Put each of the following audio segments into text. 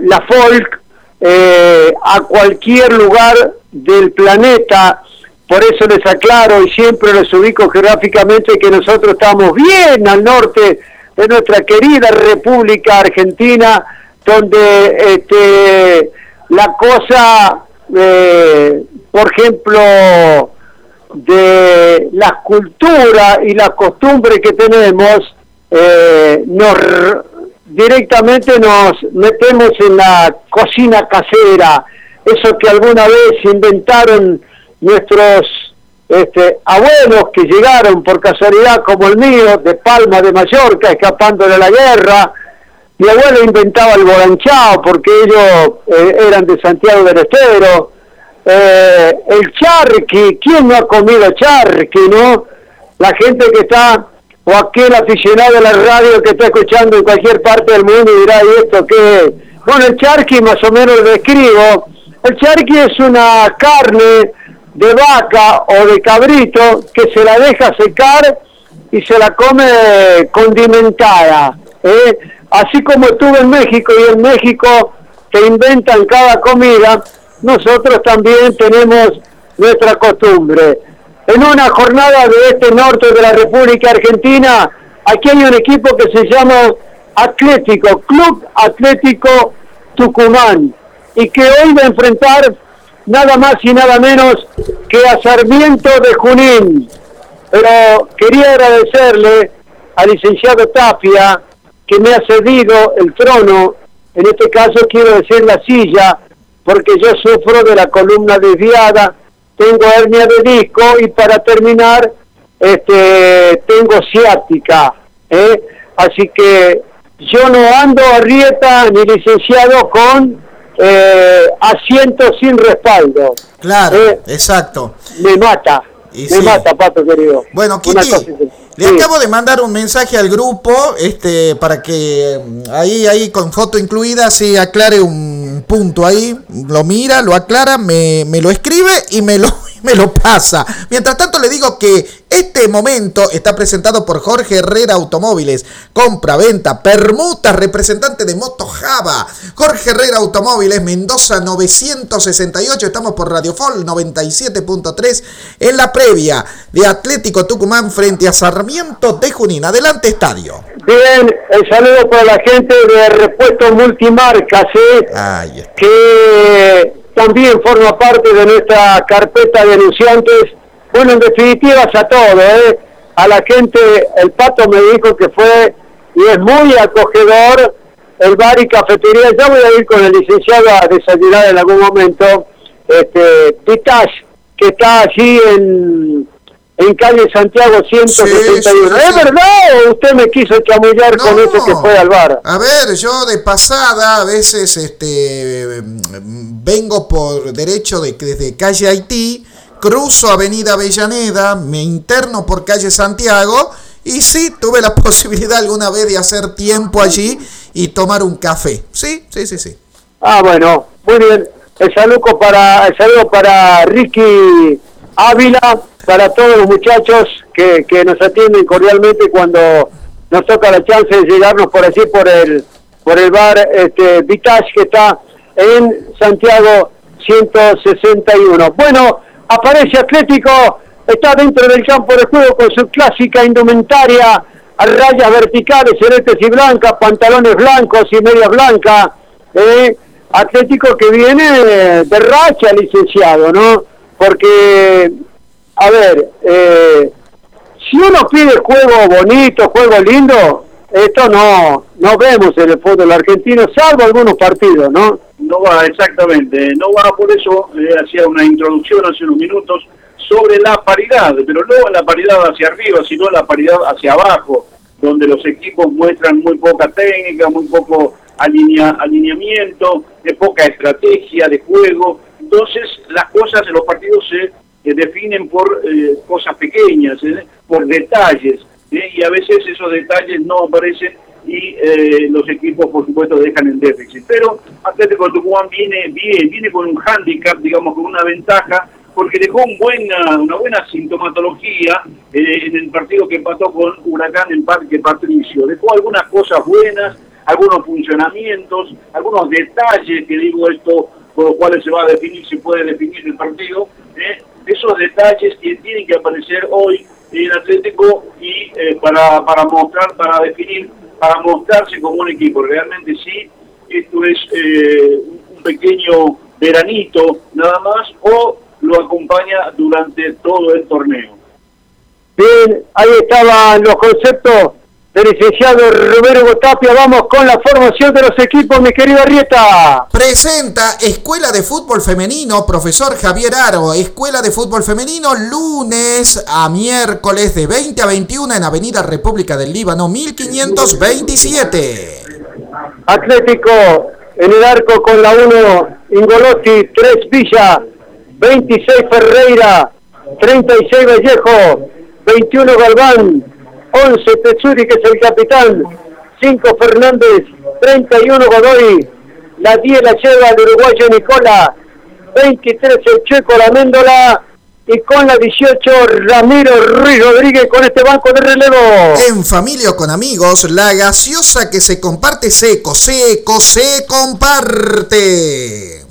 la folk a cualquier lugar del planeta. Por eso les aclaro y siempre los ubico geográficamente que nosotros estamos bien al norte de nuestra querida República Argentina, donde la cosa, por ejemplo, de la cultura y la costumbre que tenemos, directamente nos metemos en la cocina casera, eso que alguna vez inventaron nuestros abuelos que llegaron por casualidad, como el mío, de Palma de Mallorca, escapando de la guerra. Mi abuelo inventaba el boranchao porque ellos eran de Santiago del Estero. El charqui, ¿quién no ha comido charqui, no? La gente que está, o aquel aficionado a la radio que está escuchando en cualquier parte del mundo y dirá, ¿y esto qué? Bueno, el charqui más o menos lo describo. El charqui es una carne de vaca o de cabrito que se la deja secar y se la come condimentada, así como estuve en México, y en México te inventan cada comida, nosotros también tenemos nuestra costumbre. En una jornada de este norte de la República Argentina, aquí hay un equipo que se llama Club Atlético Tucumán, y que hoy va a enfrentar nada más y nada menos que a Sarmiento de Junín. Pero quería agradecerle al licenciado Tapia, que me ha cedido el trono, en este caso quiero decir la silla, porque yo sufro de la columna desviada, tengo hernia de disco y para terminar, tengo ciática, así que yo no ando a rieta ni licenciado con asiento sin respaldo. Claro, exacto. Me mata, mata, Pato querido. Bueno, Kitty, le acabo de mandar un mensaje al grupo, para que ahí con foto incluida se aclare un punto ahí, lo mira, lo aclara, me lo escribe y me lo pasa. Mientras tanto le digo que este momento está presentado por Jorge Herrera Automóviles. Compra, venta, permuta, representante de Moto Java. Jorge Herrera Automóviles, Mendoza 968. Estamos por Radio Fol 97.3 en la previa de Atlético Tucumán frente a Sarmiento de Junín. Adelante, estadio. Bien, el saludo para la gente de Repuestos Multimarcas, que también forma parte de nuestra carpeta de anunciantes. Bueno, en definitiva a todo, a la gente, el Pato me dijo que fue y es muy acogedor el bar y cafetería. Ya voy a ir con el licenciado a desayunar en algún momento, Pitage, que está allí en calle Santiago 161. Sí. ¿Es verdad o usted me quiso chamullar con eso que fue al bar? A ver, yo de pasada a veces vengo por derecho desde calle Haití, cruzo Avenida Avellaneda, me interno por calle Santiago y sí, tuve la posibilidad alguna vez de hacer tiempo allí y tomar un café. Sí. Ah, bueno, muy bien. El saludo para Ricky Ávila, para todos los muchachos que nos atienden cordialmente cuando nos toca la chance de llegarnos por allí por el bar Vitage, que está en Santiago 161. Bueno, aparece Atlético, está dentro del campo de juego con su clásica indumentaria a rayas verticales, celestes y blancas, pantalones blancos y medias blancas. Atlético que viene de racha, licenciado, ¿no? Porque, a ver, si uno pide juego bonito, juego lindo, esto no vemos en el fútbol argentino, salvo algunos partidos, ¿no? No va, exactamente, no va. Por eso hacía una introducción hace unos minutos sobre la paridad, pero no la paridad hacia arriba, sino la paridad hacia abajo, donde los equipos muestran muy poca técnica, muy poco alineamiento, de poca estrategia de juego. Entonces las cosas en los partidos se definen por cosas pequeñas, por detalles, y a veces esos detalles no aparecen y los equipos por supuesto dejan en déficit. Pero Atlético Tucumán viene con un hándicap, digamos, con una ventaja, porque dejó una buena sintomatología en el partido que empató con Huracán en Parque Patricio. Dejó algunas cosas buenas, algunos funcionamientos, algunos detalles, que digo esto, por los cuales se va a definir, se puede definir el partido, esos detalles que tienen que aparecer hoy en Atlético y para mostrar, para definir, para mostrarse como un equipo. Realmente sí, esto es un pequeño veranito nada más, o lo acompaña durante todo el torneo. Bien, ahí estaban los conceptos del licenciado Rubén Hugo Tapia. Vamos con la formación de los equipos, mi querido Arrieta. Presenta Escuela de Fútbol Femenino, profesor Javier Aro. Escuela de Fútbol Femenino, lunes a miércoles de 20 a 21 en Avenida República del Líbano, 1527. Atlético en el arco con la 1, Ingolotti, 3 Villa, 26 Ferreira, 36 Vallejo, 21 Galván, 11 Tetsuri, que es el capitán, 5 Fernández, 31 Godoy, la 10 la lleva el uruguayo Nicola, 23 el Checo Laméndola, y con la 18 Ramiro Ruiz Rodríguez con este banco de relevo. En familia o con amigos, la gaseosa que se comparte se comparte.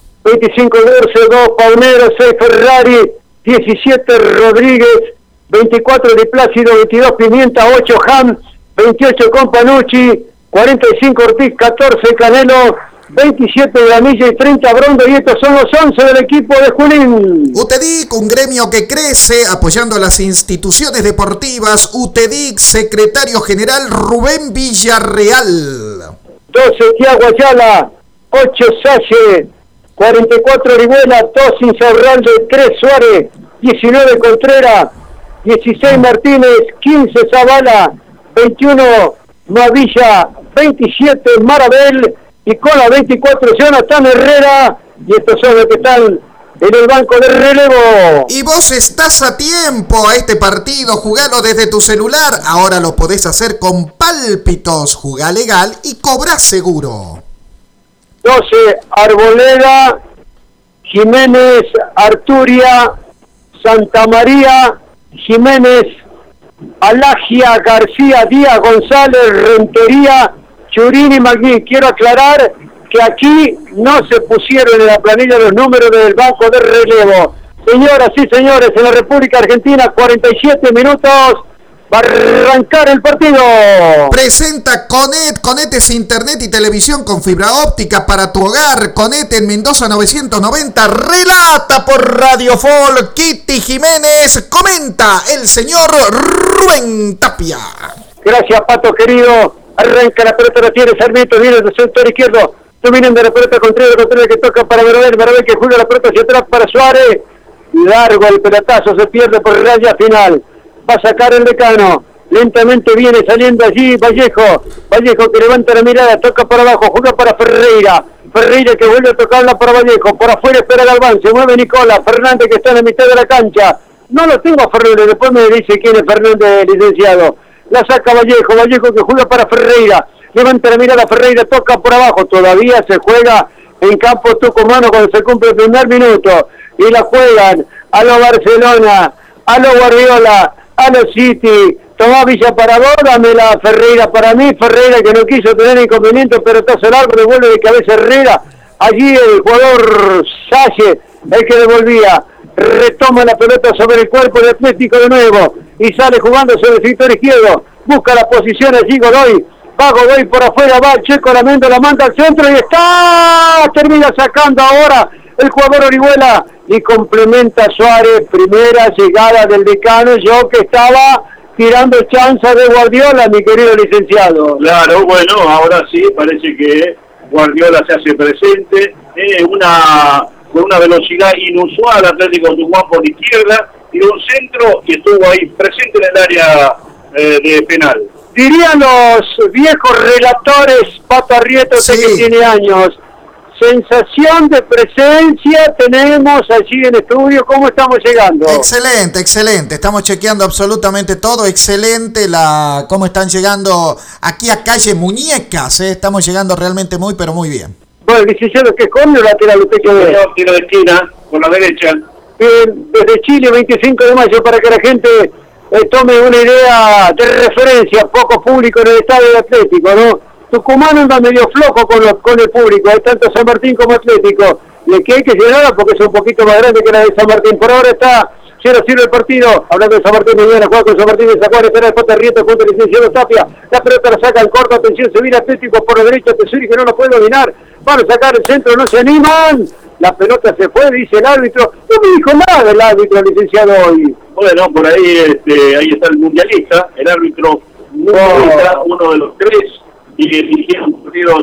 25 Durce, 2 Paunero, 6 Ferrari, 17 Rodríguez, 24 Di Plácido, 22 Pimienta, 8 Ham, 28 Companucci, 45 Ortiz, 14 Canelo, 27 Granilla y 30 Brondo, y estos son los 11 del equipo de Junín. UTEDIC, un gremio que crece apoyando a las instituciones deportivas. UTEDIC, secretario general Rubén Villarreal. 12 Tiago Ayala, 8 Salle, 44 Orihuela, 2 Insaurralde, 3 Suárez, 19 Contreras, 16 Martínez, 15 Zavala, 21 Mavilla, 27 Marabel, y con la 24 Jonathan Herrera, y estos son los que están en el banco de relevo. Y vos estás a tiempo a este partido, jugalo desde tu celular, ahora lo podés hacer con Pálpitos, jugá legal y cobrá seguro. 12 Arboleda, Jiménez, Arturia, Santa María, Jiménez, Alagia, García, Díaz, González, Rentería, Churini y Magui. Quiero aclarar que aquí no se pusieron en la planilla los números del banco de relevo. Señoras y señores, en la República Argentina, 47 minutos, va a arrancar el partido. Presenta Conet. Conet es internet y televisión con fibra óptica para tu hogar. Conet en Mendoza 990. Relata por Radio Folk Kitty Jiménez. Comenta el señor Rubén Tapia. Gracias, Pato querido. Arranca la pelota, la tiene Sarmiento, viene del sector izquierdo. Dominan de la pelota Contreras que toca para Marabel que juega la pelota hacia atrás para Suárez. Largo el pelotazo, se pierde por raya final. Va a sacar el Decano, lentamente viene saliendo allí Vallejo que levanta la mirada, toca para abajo, juega para Ferreira que vuelve a tocarla para Vallejo, por afuera espera Galván, se mueve Nicola, Fernández que está en la mitad de la cancha, no lo tengo a Fernández, después me dice quién es Fernández, licenciado, la saca Vallejo que juega para Ferreira, levanta la mirada Ferreira, toca por abajo, todavía se juega en campo tucumano cuando se cumple el primer minuto, y la juegan a lo Barcelona, a lo Guardiola, a los City, Tomás Villa para vos, dame la Ferreira para mí, Ferreira que no quiso tener inconveniente, pero está largo, devuelve de cabeza Herrera, allí el jugador Salle, el que devolvía, retoma la pelota sobre el cuerpo del Atlético de nuevo, y sale jugando sobre el sector izquierdo, busca la posición allí Godoy, va Godoy por afuera, va Checo Lamendo, la manda al centro y está, termina sacando ahora el jugador Orihuela y complementa Suárez, primera llegada del Decano, yo que estaba tirando chanza de Guardiola, mi querido licenciado. Claro, bueno, ahora sí, parece que Guardiola se hace presente, con una velocidad inusual, Atlético Tucumán por izquierda, y un centro que estuvo ahí presente en el área de penal. Dirían los viejos relatores, Pato Arrieta, sí, que tiene años, sensación de presencia tenemos allí en estudio. ¿Cómo estamos llegando? Excelente, estamos chequeando absolutamente todo, excelente cómo están llegando aquí a calle Muñecas, estamos llegando realmente muy pero muy bien. Bueno, licenciado, ¿qué cambio lateral usted que ve? Tiro de esquina, por la derecha. Desde Chile, 25 de mayo, para que la gente tome una idea de referencia, poco público en el estadio de Atlético, ¿no? Tucumán anda medio flojo con el público, hay tanto San Martín como Atlético. Le que hay que llenarla porque es un poquito más grande que la de San Martín. Por ahora está 0-0 el partido. Hablando de San Martín, mañana juega con San Martín de Zaguán, espera el Jota Rieto contra el licenciado Tapia. La pelota la saca en corto, atención, se viene Atlético por la derecha, Tesuri que no lo puede dominar. Van a sacar el centro, no se animan. La pelota se fue, dice el árbitro. No me dijo nada el árbitro, licenciado, hoy. Bueno, por ahí ahí está el mundialista, el árbitro mundialista, uno de los 3 que dirigieron partidos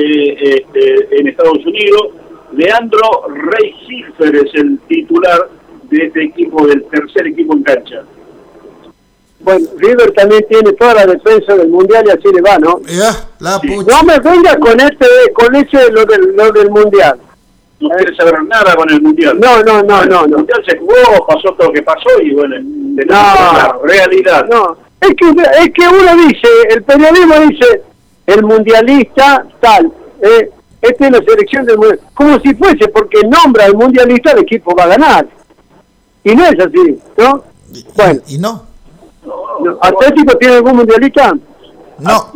en Estados Unidos. Leandro Reyshiffer es el titular de este equipo, del tercer equipo en cancha. Bueno, River también tiene toda la defensa del mundial y así le va, ¿no? No me vengas con lo del mundial. No quieres saber nada con el mundial. No. El mundial se jugó, pasó todo lo que pasó y bueno, la realidad. No, es que uno dice, el periodismo dice, el mundialista tal, esta es la selección del mundial, como si fuese, porque nombra al mundialista, el equipo va a ganar. Y no es así, ¿no? Bueno. ¿Y no? ¿Atlético tiene algún mundialista? No.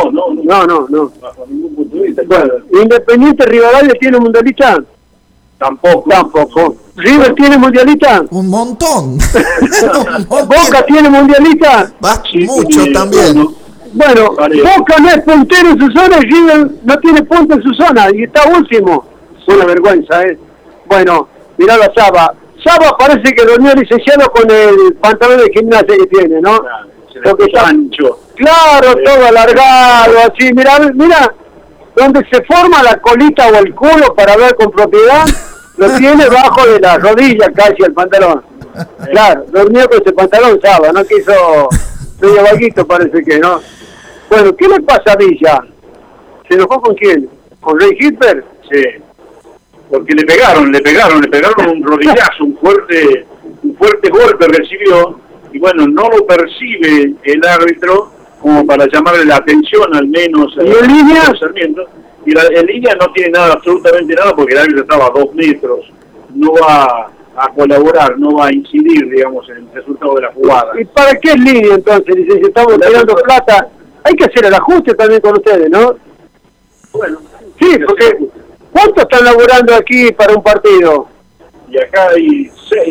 Bajo ningún punto de vista. Bueno, ¿Independiente Rivadavia tiene mundialista? Tampoco. ¿River tiene mundialista? Un montón. ¿Boca tiene mundialista? Mucho también. Bueno, Boca no es puntero en su zona y River no tiene punto en su zona y está último. Es una vergüenza, ¿eh? Bueno, mirá la Saba. Saba parece que dormió licenciado con el pantalón de gimnasia que tiene, ¿no? Porque está ancho. Claro, todo alargado, así. Mira, donde se forma la colita o el culo para ver con propiedad, lo tiene bajo de la rodilla casi el pantalón. Claro, durmió con ese pantalón Saba, no quiso medio vaguito, parece que, ¿no? Bueno, ¿qué le pasa a Villa? ¿Se enojó con quién? ¿Con Reyshiffer? Sí. Porque le pegaron un rodillazo, un fuerte golpe recibió, y bueno, no lo percibe el árbitro como para llamarle la atención al menos. ¿Y en línea? Y en línea no tiene nada, absolutamente nada, porque el árbitro estaba a 2 metros, no va a colaborar, no va a incidir, digamos, en el resultado de la jugada. ¿Y para qué es línea entonces? Dice, si estamos tirando plata, hay que hacer el ajuste también con ustedes, ¿no? Bueno, sí, porque ¿cuántos están laburando aquí para un partido? Y acá hay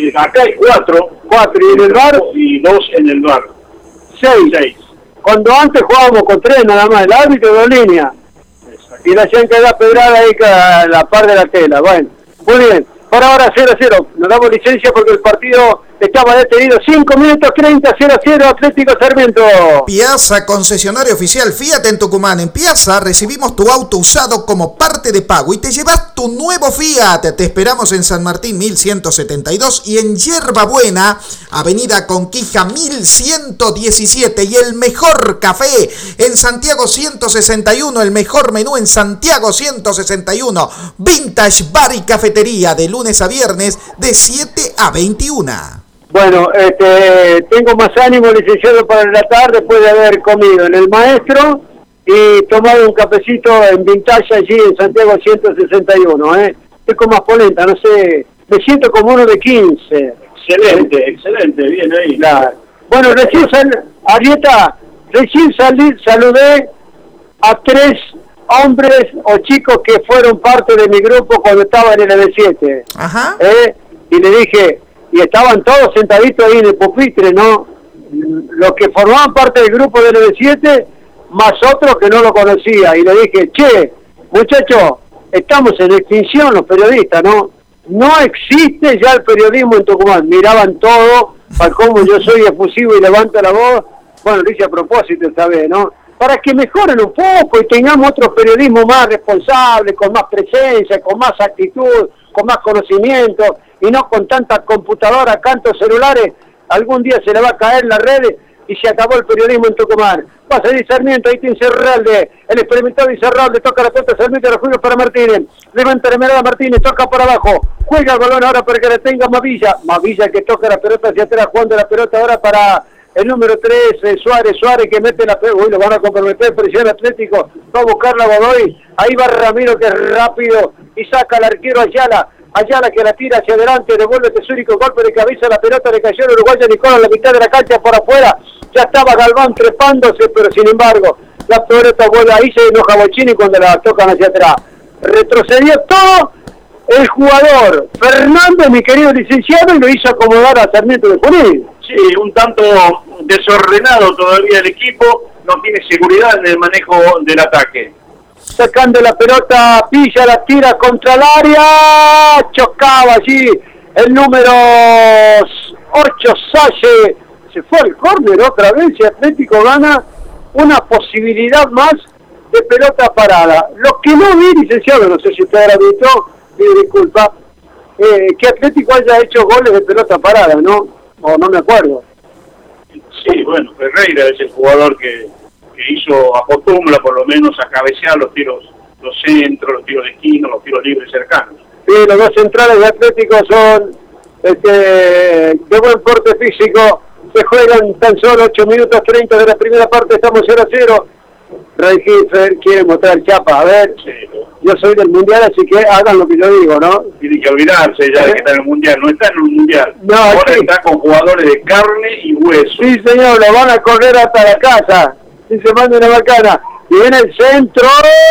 4. ¿Y en el bar? Y 2 en el bar. 6. Cuando antes jugábamos con 3 nada más, el árbitro de línea. Y la hacían quedar pedrada ahí a la par de la tela. Bueno, muy bien. Por ahora 0-0. Nos damos licencia porque el partido estaba detenido. 5 minutos 30, 0-0, Atlético Sarmiento. Piazza, concesionario oficial Fiat en Tucumán. En Piazza recibimos tu auto usado como parte de pago y te llevas tu nuevo Fiat. Te esperamos en San Martín 1172 y en Yerbabuena, Avenida Conquija 1117. Y el mejor café en Santiago 161. El mejor menú en Santiago 161. Vintage Bar y Cafetería de lunes a viernes de 7 a 21. Bueno, tengo más ánimo, licenciado, para relatar después de haber comido en el Maestro y tomado un cafecito en Vintage allí en Santiago 161, Estoy con más polenta, no sé, me siento como uno de 15. Excelente, bien ahí. Claro. Bueno, recién saludé a 3 hombres o chicos que fueron parte de mi grupo cuando estaba en el EB7. Ajá. Y le dije, y estaban todos sentaditos ahí en el pupitre, ¿no? Los que formaban parte del grupo del EB7, más otros que no lo conocía. Y le dije, che, muchachos, estamos en extinción los periodistas, ¿no? No existe ya el periodismo en Tucumán. Miraban todo, para cómo yo soy efusivo y levanto la voz. Bueno, lo hice a propósito esta vez, ¿no? Para que mejoren un poco y tengamos otro periodismo más responsable, con más presencia, con más actitud, con más conocimiento, y no con tantas computadoras, cantos celulares. Algún día se le va a caer la red y se acabó el periodismo en Tucumán. Pasa de Sarmiento, ahí tiene Cerralde, el experimentado de Cerralde, toca la pelota Sarmiento, la juega para Martínez, levanta la mirada Martínez, toca por abajo, juega el balón ahora para que la tenga Mavilla que toca la pelota hacia atrás, jugando la pelota ahora para el número 3, Suárez que mete la pelota, uy, lo van a comprometer, presión Atlético, va a buscar la Godoy, ahí va Ramiro que es rápido y saca al arquero Ayala que la tira hacia adelante, devuelve Tesúrico, golpe de cabeza, la pelota le cayó al uruguayo Nicola en la mitad de la cancha por afuera, ya estaba Galván trepándose, pero sin embargo, la pelota vuelve, ahí se enoja Bochini cuando la tocan hacia atrás. Retrocedió todo el jugador Fernández, mi querido licenciado, y lo hizo acomodar a Sarmiento de Junín. Sí, un tanto desordenado todavía el equipo, no tiene seguridad en el manejo del ataque. Sacando la pelota, pilla, la tira contra el área, chocaba allí el número 8, Salle, se fue al córner otra vez y Atlético gana una posibilidad más de pelota parada. Lo que no vi, licenciado, no sé si usted habrá visto, disculpa, que Atlético haya hecho goles de pelota parada, ¿no? O no me acuerdo. Sí, bueno, Ferreira es el jugador que acostumbra por lo menos a cabecear los tiros, los centros, los tiros de esquina, los tiros libres cercanos. Sí, los dos centrales de Atlético son de buen porte físico, se juegan tan solo 8 minutos 30 de la primera parte, estamos 0-0. Reyes quiere mostrar chapa, a ver, sí, yo soy del Mundial, así que hagan lo que yo digo, ¿no? Tiene que olvidarse ya de que está en el Mundial, no está en un Mundial, no, ahora sí. Está con jugadores de carne y hueso. Sí, señor, lo van a correr hasta la casa, si se manda una bacana, y viene el centro,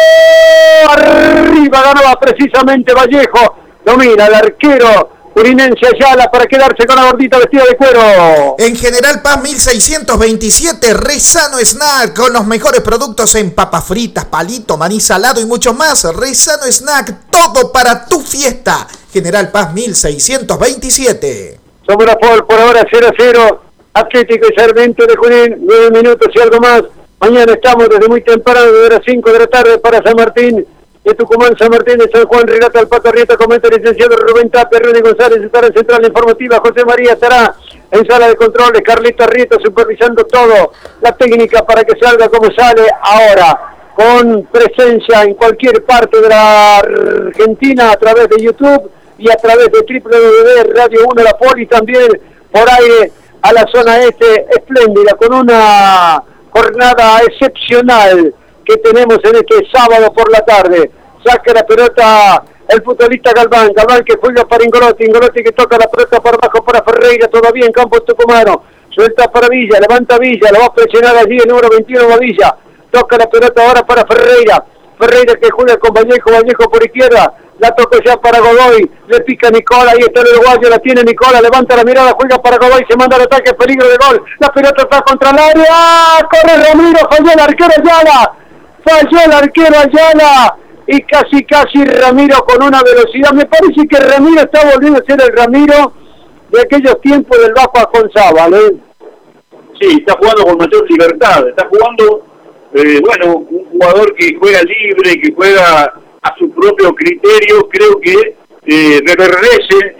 arriba ganaba precisamente Vallejo, domina el arquero Urinense Ayala para quedarse con la gordita vestida de cuero. En General Paz 1627, Rezano Snack, con los mejores productos en papas fritas, palito, maní salado y mucho más. Rezano Snack, todo para tu fiesta. General Paz 1627. Somos la por ahora 0-0, Atlético y Sarmiento de Junín, 9 minutos y algo más. Mañana estamos desde muy temprano, desde las 5 de la tarde para San Martín de Tucumán, San Martín de San Juan, relata el Pato Rieta, comenta el licenciado Rubén Tapia, René González estará en Central Informativa, José María estará en Sala de Controles, Carlito Arrieta supervisando todo, la técnica para que salga como sale ahora, con presencia en cualquier parte de la Argentina a través de YouTube y a través de www.radio 1 La Poli, también por aire a la zona este, espléndida, con una jornada excepcional que tenemos en este sábado por la tarde. Saca la pelota el futbolista Galván que juega para Ingolotti que toca la pelota por abajo para Ferreira, todavía en campo tucumano, suelta para Villa, levanta Villa, lo va a presionar allí el número 21 Villa, toca la pelota ahora para Ferreira que juega con Vallejo por izquierda, la toca ya para Godoy, le pica Nicola, ahí está el uruguayo, la tiene Nicola, levanta la mirada, juega para Godoy, se manda al ataque, peligro de gol, la pelota está contra el área, corre Ramiro, falló el arquero Ayala, y casi Ramiro con una velocidad, me parece que Ramiro está volviendo a ser el Ramiro de aquellos tiempos del Bajo Aconzábal, Sí, está jugando con mayor libertad, está jugando, un jugador que juega libre, que juega a su propio criterio, creo que reverdece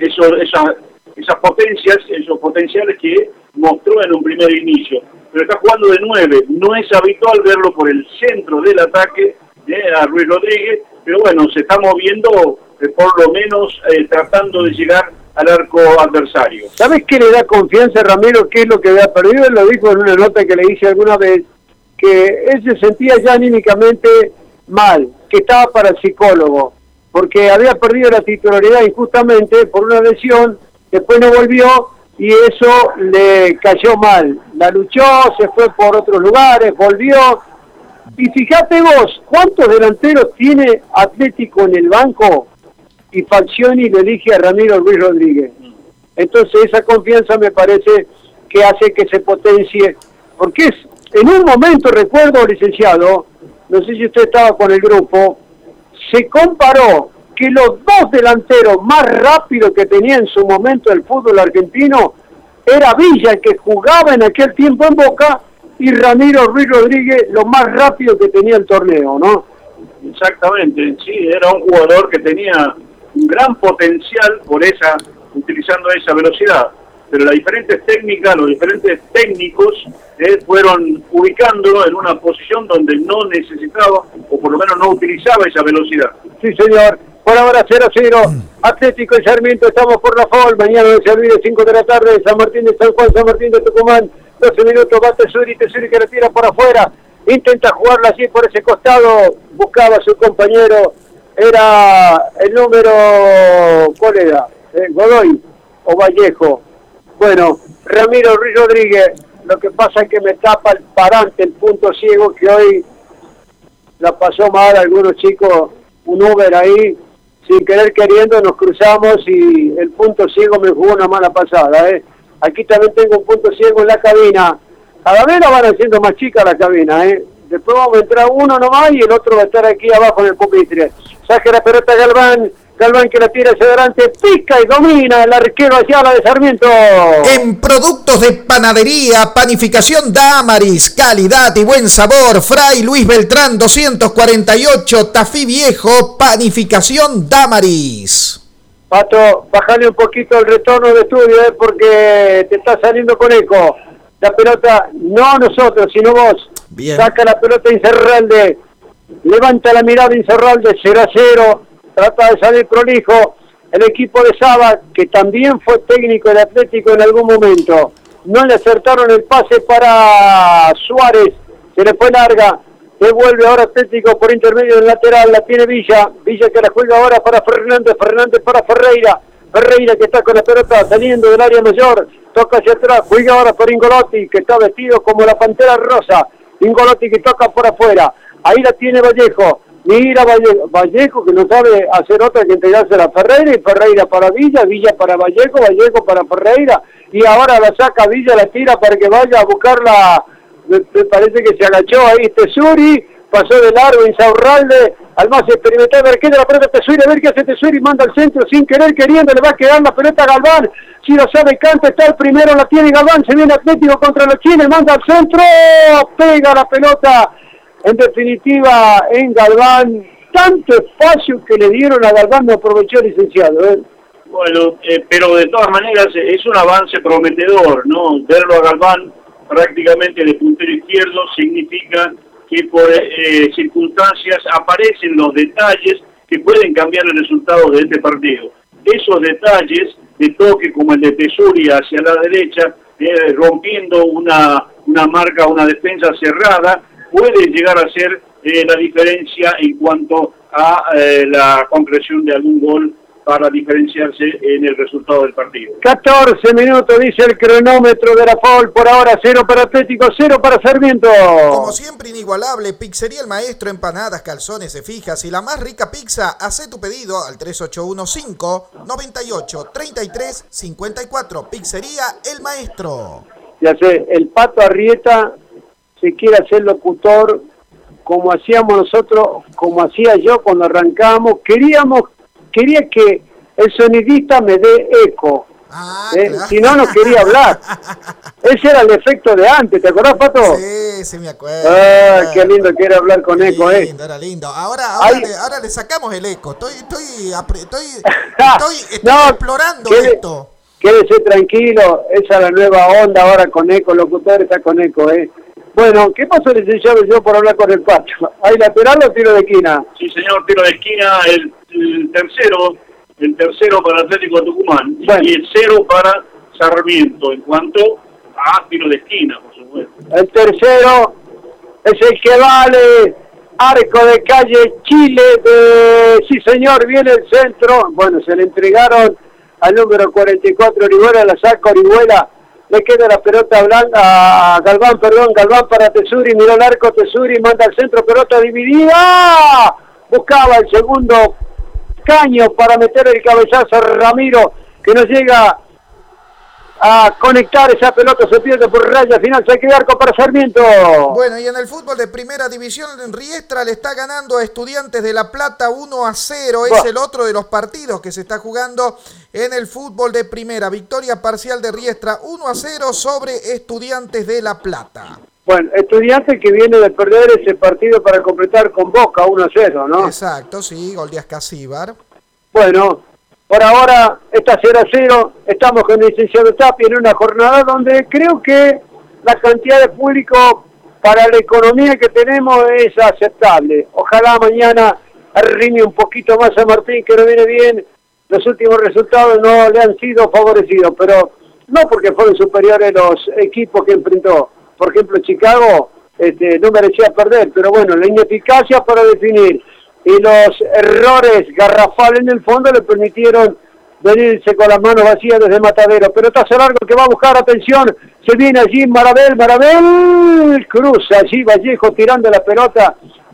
esas potencias, esos potenciales que mostró en un primer inicio, pero está jugando de 9, no es habitual verlo por el centro del ataque a Ruiz Rodríguez, pero bueno, se está moviendo por lo menos tratando de llegar al arco adversario. ¿Sabes qué le da confianza a Ramiro? ¿Qué es lo que había perdido? Él lo dijo en una nota que le hice alguna vez, que él se sentía ya anímicamente mal, que estaba para el psicólogo, porque había perdido la titularidad injustamente por una lesión, después no volvió y eso le cayó mal. La luchó, se fue por otros lugares, volvió. Y fíjate vos, ¿cuántos delanteros tiene Atlético en el banco? Y Falcioni le elige a Ramiro Ruiz Rodríguez. Entonces esa confianza me parece que hace que se potencie, porque es, en un momento recuerdo, licenciado, no sé si usted estaba con el grupo, se comparó que los dos delanteros más rápidos que tenía en su momento el fútbol argentino era Villa, el que jugaba en aquel tiempo en Boca, y Ramiro Ruiz Rodríguez, lo más rápido que tenía el torneo, ¿no? Exactamente, sí, era un jugador que tenía un gran potencial utilizando esa velocidad, pero las diferentes técnicas, los diferentes técnicos fueron ubicándolo en una posición donde no necesitaba, o por lo menos no utilizaba esa velocidad. Sí, señor. Por ahora 0-0, Atlético y Sarmiento, estamos por la FOL, mañana no se olvide, 5 de la tarde, San Martín de San Juan, San Martín de Tucumán, 12 minutos, va Tesuri que la tira por afuera, intenta jugarla así por ese costado, buscaba a su compañero, era el número, ¿cuál era? Godoy o Vallejo. Bueno, Ramiro Ruiz Rodríguez, lo que pasa es que me tapa el parante, el punto ciego que hoy la pasó mal algunos chicos, un Uber ahí, sin querer queriendo nos cruzamos y el punto ciego me jugó una mala pasada, Aquí también tengo un punto ciego en la cabina. Cada vez la van haciendo más chica la cabina, Después vamos a entrar uno nomás y el otro va a estar aquí abajo en el pupitre. Saque la pelota Galván que la tira hacia adelante, pica y domina el arquero hacia la de Sarmiento. En productos de panadería, panificación Damaris, calidad y buen sabor. Fray Luis Beltrán 248, Tafí Viejo, panificación Damaris. Pato, bájale un poquito el retorno de estudio, porque te está saliendo con eco. La pelota, no nosotros, sino vos. Bien. Saca la pelota Incerralde, levanta la mirada Incerralde, 0-0. Trata de salir prolijo el equipo de Saba, que también fue técnico de Atlético en algún momento. No le acertaron el pase para Suárez, se le fue larga, devuelve ahora Atlético por intermedio del lateral, la tiene Villa que la juega ahora para Fernández para Ferreira que está con la pelota saliendo del área mayor, toca hacia atrás, juega ahora por Ingolotti, que está vestido como la Pantera Rosa, Ingolotti que toca por afuera, ahí la tiene Vallejo. Mira Vallejo que no sabe hacer otra que entregarse a Ferreira, y Ferreira para Villa para Vallejo para Ferreira, y ahora la saca Villa, la tira para que vaya a buscarla, me parece que se agachó ahí Tesuri, pasó de largo Insaurralde, al más experimentado, a ver qué de la pelota Tesuri, a ver qué hace Tesuri, manda al centro sin querer queriendo, le va a quedar la pelota a Galván, si lo sabe canta, está el primero, la tiene Galván, se viene Atlético contra los chiles, manda al centro, pega la pelota. En definitiva, en Galván, tanto espacio que le dieron a Galván no aprovechó el licenciado. Bueno, pero de todas maneras es un avance prometedor, ¿no? Verlo a Galván prácticamente de puntero izquierdo significa que por circunstancias aparecen los detalles que pueden cambiar el resultado de este partido. Esos detalles de toque como el de Tesuri hacia la derecha, rompiendo una marca, una defensa cerrada, puede llegar a ser la diferencia en cuanto a la concreción de algún gol para diferenciarse en el resultado del partido. 14 minutos, dice el cronómetro de la FAUL, por ahora 0 para Atlético, 0 para Sarmiento. Como siempre, inigualable, Pizzería El Maestro, empanadas, calzones, fijas y la más rica pizza. Hacé tu pedido al 3815-98-33-54. Pizzería El Maestro. Ya sé, el Pato Arrieta se quiere hacer locutor, como hacíamos nosotros, como hacía yo cuando arrancamos. Quería que el sonidista me dé eco. Claro. Si no quería hablar. Ese era el efecto de antes, ¿te acordás, Pato? Sí, me acuerdo. Qué lindo que era hablar con eco, lindo, era lindo. Ahora le sacamos el eco. Estoy explorando esto. Quédese tranquilo, esa es la nueva onda ahora con eco, el locutor está con eco, Bueno, ¿qué pasó, licenciado, yo por hablar con el Pato? ¿Hay lateral o tiro de esquina? Sí, señor, tiro de esquina, el tercero para Atlético Tucumán, bueno, y el 0 para Sarmiento, en cuanto a tiro de esquina, por supuesto. El tercero es el que vale, arco de calle Chile, sí señor, viene el centro, bueno, se le entregaron al número 44, Orihuela, la saca Orihuela, le queda la pelota blanca a Galván para Tesuri, miró el arco Tesuri, manda al centro, pelota dividida, buscaba el segundo caño para meter el cabezazo a Ramiro, que no llega a conectar esa pelota, se pierde por raya final, se queda arco para Sarmiento. Bueno, y en el fútbol de primera división, Riestra le está ganando a Estudiantes de La Plata 1-0, es el otro de los partidos que se está jugando en el fútbol de primera, victoria parcial de Riestra 1-0 sobre Estudiantes de La Plata. Bueno, Estudiantes que viene de perder ese partido para completar con Boca 1-0, ¿no? Exacto, sí, gol de Ascasíbar. Bueno, por ahora está 0-0, estamos con el licenciado Tapia en una jornada donde creo que la cantidad de público para la economía que tenemos es aceptable. Ojalá mañana arrime un poquito más a Martín, que no viene bien. Los últimos resultados no le han sido favorecidos, pero no porque fueron superiores los equipos que enfrentó. Por ejemplo, Chicago no merecía perder, pero bueno, la ineficacia para definir y los errores garrafales en el fondo le permitieron venirse con las manos vacías desde Matadero. Pero está largo que va a buscar, atención, se viene allí Marabel, cruza allí Vallejo tirando la pelota,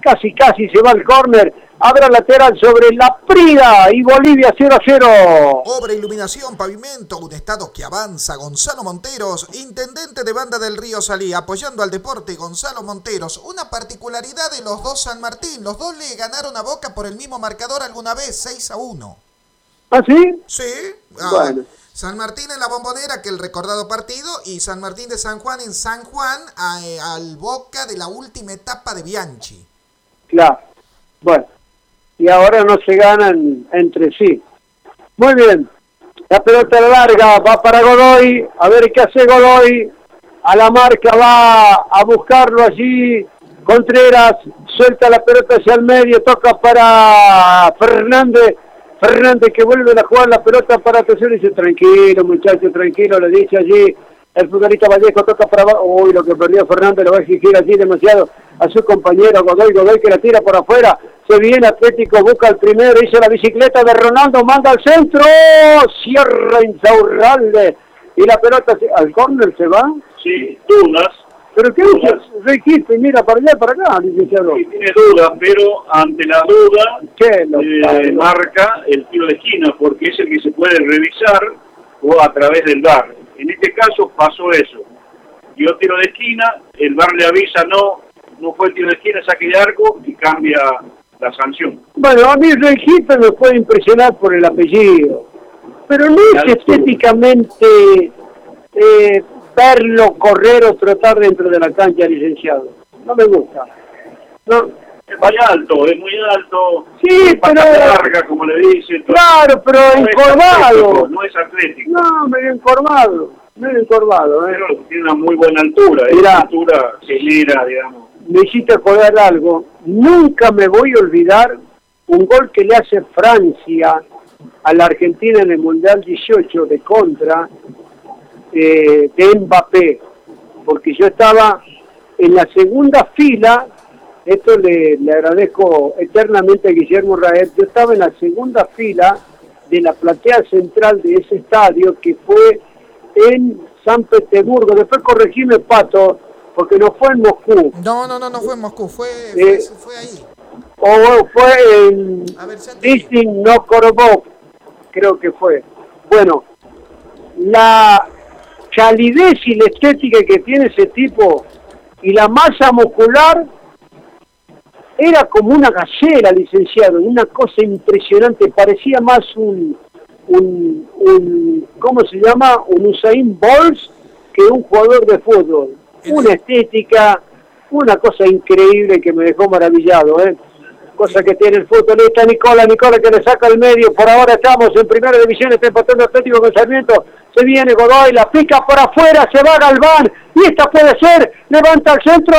casi se va al córner. Habrá lateral sobre La Prida y Bolivia 0-0. Obra, iluminación, pavimento, un estado que avanza. Gonzalo Monteros, intendente de Banda del Río Salí, apoyando al deporte. Gonzalo Monteros, una particularidad de los dos San Martín. Los dos le ganaron a Boca por el mismo marcador alguna vez, 6-1. ¿Ah, sí? Sí. Bueno. San Martín en la Bombonera, que el recordado partido, y San Martín de San Juan en San Juan, al Boca de la última etapa de Bianchi. Claro. Bueno. Y ahora no se ganan entre sí. Muy bien. La pelota larga va para Godoy. A ver qué hace Godoy. A la marca va a buscarlo allí. Contreras suelta la pelota hacia el medio. Toca para Fernández. Fernández que vuelve a jugar la pelota para atención y dice, tranquilo muchacho, tranquilo, le dice allí el futbolista Vallejo, toca para abajo. Uy, lo que perdió Fernández lo va a exigir allí demasiado a su compañero Godoy que la tira por afuera. Se viene Atlético, busca el primero, hizo la bicicleta de Ronaldo, manda al centro, cierra Insaurralde y la pelota al córner se va. Sí, dudas. ¿Pero qué dice? Requiste, mira para allá, para acá, licenciado. Sí, tiene dudas, pero ante la duda marca el tiro de esquina, porque es el que se puede revisar o a través del VAR. En este caso pasó eso. Dio tiro de esquina, el VAR le avisa, no fue el tiro de esquina, saque de arco y cambia la sanción. Bueno, a mí Requiste me puede impresionar por el apellido, pero no es estéticamente... verlo correr o trotar dentro de la cancha, licenciado. No me gusta. No. Es muy alto. Sí, pero... larga, como le dicen. Claro, pero no encorvado. No es atlético. No, medio encorvado. Pero tiene una muy buena altura. Mirá, altura genera, digamos. Me hiciste acordar algo. Nunca me voy a olvidar un gol que le hace Francia a la Argentina en el Mundial 18 de contra... de Mbappé, porque yo estaba en la segunda fila, esto le agradezco eternamente a Guillermo Raed, yo estaba en la segunda fila de la platea central de ese estadio que fue en San Petersburgo, después corregime Pato, porque no fue en Moscú. No fue en Moscú, fue ahí. O fue en Nizhny Novgorod, creo que fue. Bueno, la calidez y la estética que tiene ese tipo y la masa muscular era como una gacela, licenciado, una cosa impresionante, parecía más un ¿cómo se llama? Un Usain Bolt que un jugador de fútbol. Una estética, una cosa increíble que me dejó maravillado, cosa que tiene el futbolista Nicola que le saca al medio. Por ahora estamos en primera división, está empatando Atlético con Sarmiento. Se viene Godoy, la pica por afuera, se va Galván, y esta puede ser, levanta al centro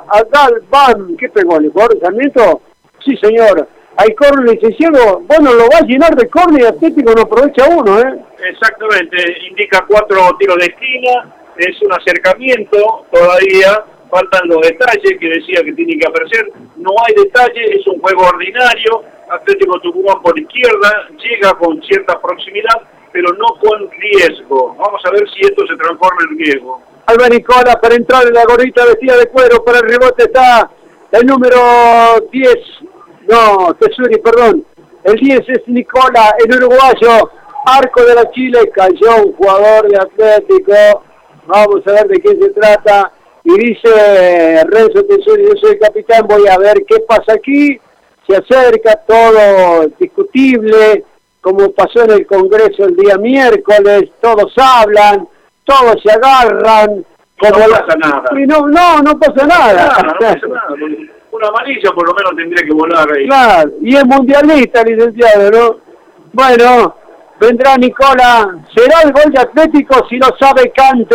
Galván. ¿Qué pegó el jugador de Sarmiento? Sí, señor. Hay córner, licenciado, bueno, lo va a llenar de córner y Atlético no aprovecha uno, Exactamente, indica 4 tiros de esquina, es un acercamiento todavía. Faltan los detalles que decía que tiene que aparecer. No hay detalle, es un juego ordinario. Atlético Tucumán por izquierda, llega con cierta proximidad, pero no con riesgo. Vamos a ver si esto se transforma en riesgo. Alba Nicola para entrar en la gorrita vestida de cuero. Para el rebote está el número 10. No, Tesuri, perdón. El 10 es Nicola, el uruguayo. Arco de la Chile, cayó un jugador de Atlético. Vamos a ver de quién se trata. Y dice Renzo Tesuri, yo soy el capitán, voy a ver qué pasa aquí. Se acerca, todo discutible, como pasó en el Congreso el día miércoles, todos hablan, todos se agarran. Como no pasa nada. Y no pasa nada. No pasa nada. Una amarilla por lo menos tendría que volar ahí. Claro, y es mundialista, licenciado, ¿no? Bueno, vendrá Nicola, será el gol de Atlético si lo sabe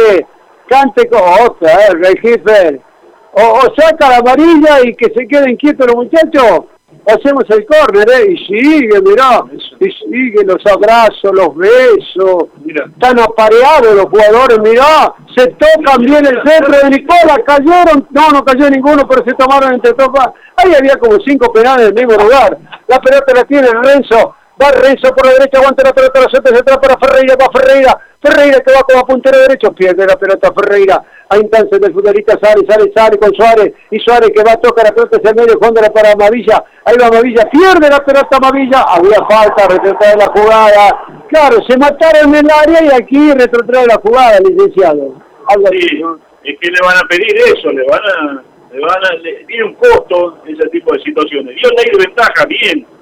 Cante con otra, Regifer. O saca la amarilla y que se queden quietos los muchachos. Hacemos el córner, y sigue, mirá. Y sigue los abrazos, los besos. Mirá. Están apareados los jugadores, mirá. Se tocan bien el centro de Nicola. Cayeron, no cayó ninguno, pero se tomaron entre topas. Ahí había como 5 penales en el mismo lugar. La pelota la tiene Renzo. Va Renzo por la derecha, aguanta la pelota, la suelta, se trae para Ferreira, va Ferreira que va como puntero derecho, pierde la pelota Ferreira, Hay instancias del futbolista, sale con Suárez, y Suárez que va a tocar la pelota hacia el medio, jugándola para Amavilla, ahí va Amavilla, pierde la pelota Amavilla, había falta, retrotrae la jugada, claro, se mataron en el área y aquí retrotrae la jugada, licenciado. Algo sí, así, ¿no? Es que le van a pedir eso, tiene un costo ese tipo de situaciones. Dio ley de ventaja, bien,